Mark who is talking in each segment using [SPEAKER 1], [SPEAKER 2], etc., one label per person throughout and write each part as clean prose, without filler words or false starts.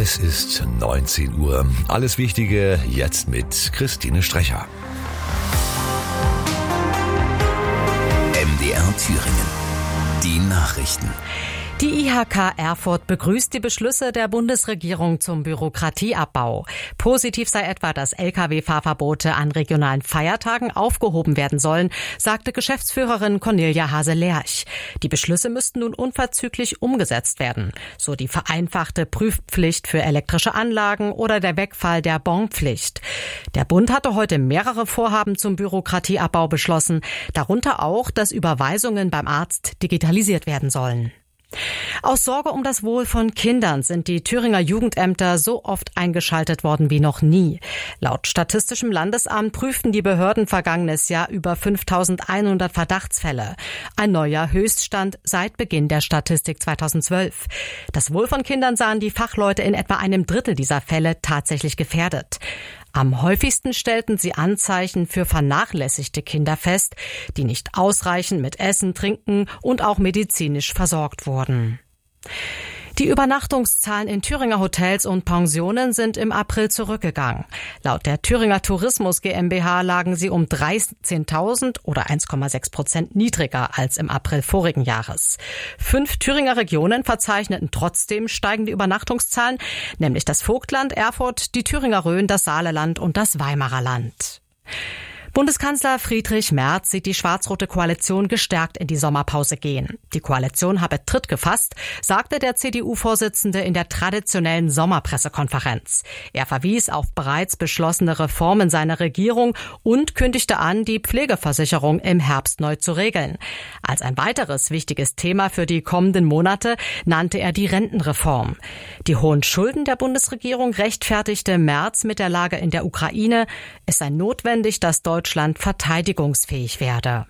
[SPEAKER 1] Es ist 19 Uhr. Alles Wichtige jetzt mit Christine Strecher.
[SPEAKER 2] MDR Thüringen. Die Nachrichten.
[SPEAKER 3] Die IHK Erfurt begrüßt die Beschlüsse der Bundesregierung zum Bürokratieabbau. Positiv sei etwa, dass Lkw-Fahrverbote an regionalen Feiertagen aufgehoben werden sollen, sagte Geschäftsführerin Cornelia Hase-Lerch. Die Beschlüsse müssten nun unverzüglich umgesetzt werden, so die vereinfachte Prüfpflicht für elektrische Anlagen oder der Wegfall der Bonpflicht. Der Bund hatte heute mehrere Vorhaben zum Bürokratieabbau beschlossen, darunter auch, dass Überweisungen beim Arzt digitalisiert werden sollen. Aus Sorge um das Wohl von Kindern sind die Thüringer Jugendämter so oft eingeschaltet worden wie noch nie. Laut Statistischem Landesamt prüften die Behörden vergangenes Jahr über 5.100 Verdachtsfälle. Ein neuer Höchststand seit Beginn der Statistik 2012. Das Wohl von Kindern sahen die Fachleute in etwa einem Drittel dieser Fälle tatsächlich gefährdet. Am häufigsten stellten sie Anzeichen für vernachlässigte Kinder fest, die nicht ausreichend mit Essen, Trinken und auch medizinisch versorgt wurden. Die Übernachtungszahlen in Thüringer Hotels und Pensionen sind im April zurückgegangen. Laut der Thüringer Tourismus GmbH lagen sie um 13.000 oder 1,6% niedriger als im April vorigen Jahres. 5 Thüringer Regionen verzeichneten trotzdem steigende Übernachtungszahlen, nämlich das Vogtland, Erfurt, die Thüringer Rhön, das Saarland und das Weimarer Land. Bundeskanzler Friedrich Merz sieht die schwarz-rote Koalition gestärkt in die Sommerpause gehen. Die Koalition habe Tritt gefasst, sagte der CDU-Vorsitzende in der traditionellen Sommerpressekonferenz. Er verwies auf bereits beschlossene Reformen seiner Regierung und kündigte an, die Pflegeversicherung im Herbst neu zu regeln. Als ein weiteres wichtiges Thema für die kommenden Monate nannte er die Rentenreform. Die hohen Schulden der Bundesregierung rechtfertigte Merz mit der Lage in der Ukraine. Es sei notwendig, dass Deutschland verteidigungsfähig werde.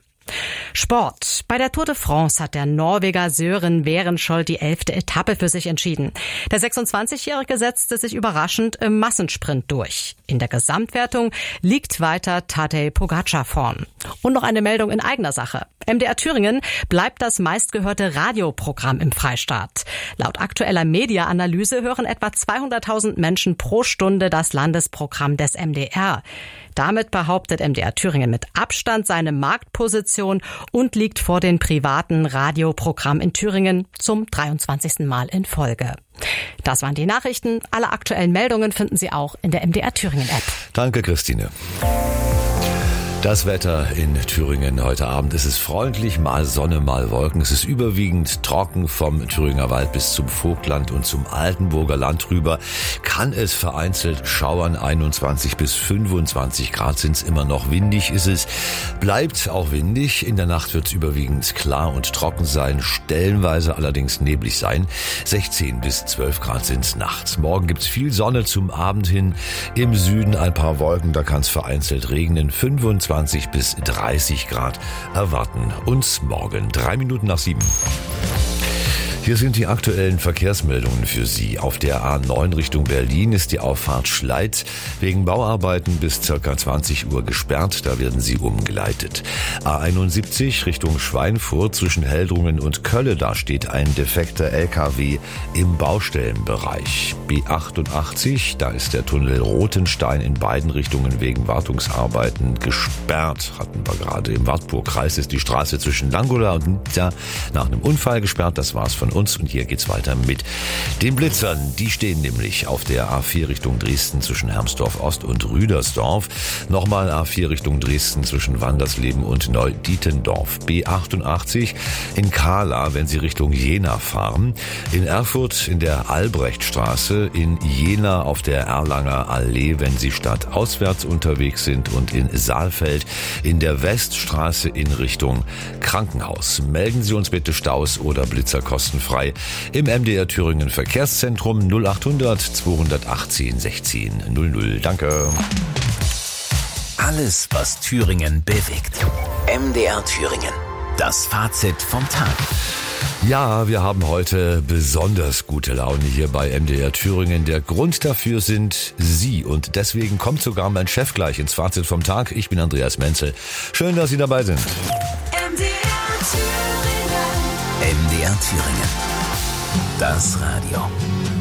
[SPEAKER 3] Sport. Bei der Tour de France hat der Norweger Søren Werenskiold die 11. Etappe für sich entschieden. Der 26-Jährige setzte sich überraschend im Massensprint durch. In der Gesamtwertung liegt weiter Tadej Pogačar vorn. Und noch eine Meldung in eigener Sache. MDR Thüringen bleibt das meistgehörte Radioprogramm im Freistaat. Laut aktueller Media-Analyse hören etwa 200.000 Menschen pro Stunde das Landesprogramm des MDR. Damit behauptet MDR Thüringen mit Abstand seine Marktposition und liegt vor dem privaten Radioprogramm in Thüringen zum 23. Mal in Folge. Das waren die Nachrichten. Alle aktuellen Meldungen finden Sie auch in der MDR Thüringen App.
[SPEAKER 1] Danke, Christine. Das Wetter in Thüringen heute Abend. Es ist freundlich, mal Sonne, mal Wolken. Es ist überwiegend trocken vom Thüringer Wald bis zum Vogtland und zum Altenburger Land rüber. Kann es vereinzelt schauern, 21 bis 25 Grad sind es immer noch. Windig ist es, bleibt auch windig. In der Nacht wird es überwiegend klar und trocken sein, stellenweise allerdings neblig sein. 16 bis 12 Grad sind es nachts. Morgen gibt es viel Sonne zum Abend hin. Im Süden ein paar Wolken, da kann es vereinzelt regnen. 25 bis 30 Grad erwarten uns morgen. 3:07. Hier sind die aktuellen Verkehrsmeldungen für Sie. Auf der A9 Richtung Berlin ist die Auffahrt Schleiz wegen Bauarbeiten bis ca. 20 Uhr gesperrt. Da werden Sie umgeleitet. A71 Richtung Schweinfurt zwischen Heldrungen und Kölle. Da steht ein defekter LKW im Baustellenbereich. B88, da ist der Tunnel Rothenstein in beiden Richtungen wegen Wartungsarbeiten gesperrt. Hatten wir gerade. Im Wartburgkreis ist die Straße zwischen Langola und Nizza nach einem Unfall gesperrt. Das war's von uns und hier geht's weiter mit den Blitzern. Die stehen nämlich auf der A4 Richtung Dresden zwischen Hermsdorf Ost und Rüdersdorf. Nochmal A4 Richtung Dresden zwischen Wandersleben und Neudietendorf. B88 in Kahla, wenn Sie Richtung Jena fahren. In Erfurt in der Albrechtstraße. In Jena auf der Erlanger Allee, wenn Sie stadtauswärts unterwegs sind. Und in Saalfeld in der Weststraße in Richtung Krankenhaus. Melden Sie uns bitte Staus oder Blitzer kostenfrei im MDR Thüringen Verkehrszentrum 0800 218 16 00. Danke.
[SPEAKER 2] Alles, was Thüringen bewegt. MDR Thüringen. Das Fazit vom Tag.
[SPEAKER 1] Ja, wir haben heute besonders gute Laune hier bei MDR Thüringen. Der Grund dafür sind Sie und deswegen kommt sogar mein Chef gleich ins Fazit vom Tag. Ich bin Andreas Menzel. Schön, dass Sie dabei sind.
[SPEAKER 2] MDR Thüringen. Das Radio.